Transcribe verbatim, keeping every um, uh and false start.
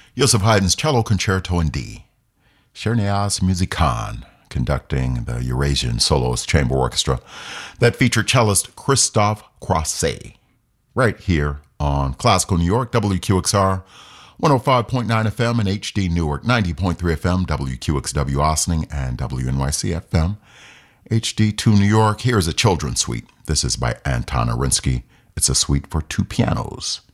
Joseph Haydn's Cello Concerto in D. Chernias Musicon, conducting the Eurasian Soloist Chamber Orchestra that featured cellist Christophe Croisset, right here on Classical New York, W Q X R, one oh five point nine F M, and H D Newark, ninety point three F M, W Q X W Ossining, and W N Y C F M, H D two New York. Here's a children's suite. This is by Anton Arinsky. It's a suite for two pianos.